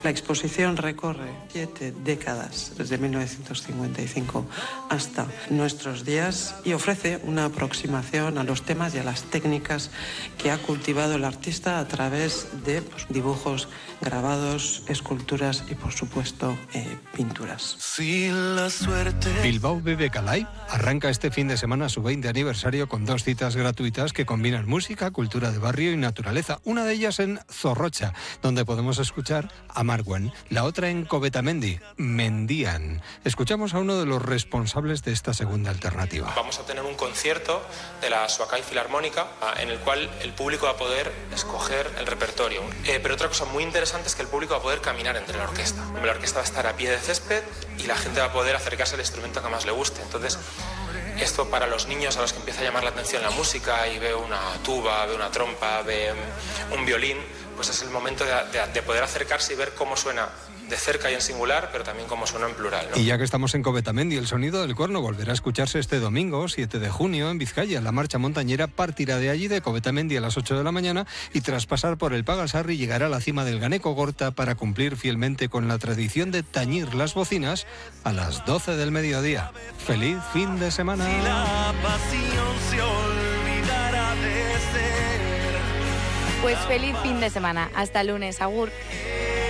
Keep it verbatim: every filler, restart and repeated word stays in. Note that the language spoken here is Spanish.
La exposición recorre siete décadas, desde mil novecientos cincuenta y cinco hasta nuestros días, y ofrece una aproximación a los temas y a las técnicas que ha cultivado el artista a través de pues, dibujos, grabados, esculturas y, por supuesto, eh, pinturas. Si la suerte... Bilbao B B K Live arranca este fin de semana su veinte aniversario con dos citas gratuitas que combinan música, cultura de barrio y naturaleza. Una de ellas en Zorrocha, donde podemos escuchar a Marwan, la otra en Covetamendi, Mendían. Escuchamos a uno de los responsables de esta segunda alternativa. Vamos a tener un concierto de la Soakai Filarmónica en el cual el público va a poder escoger el repertorio. Eh, pero otra cosa muy interesante es que el público va a poder caminar entre la orquesta. La orquesta va a estar a pie de césped y la gente va a poder acercarse al instrumento que más le guste. Entonces, esto para los niños a los que empieza a llamar la atención la música y ve una tuba, ve una trompa, ve un violín, pues es el momento de, de, de poder acercarse y ver cómo suena de cerca y en singular, pero también cómo suena en plural, ¿no? Y ya que estamos en Covetamendi, el sonido del cuerno volverá a escucharse este domingo, siete de junio, en Vizcaya. La marcha montañera partirá de allí, de Covetamendi, a las ocho de la mañana, y tras pasar por el Pagasarri llegará a la cima del Ganeco Gorta para cumplir fielmente con la tradición de tañir las bocinas a las doce del mediodía. ¡Feliz fin de semana! Si la pasión se olvidara de ser. Pues feliz fin de semana. Hasta el lunes. Agur.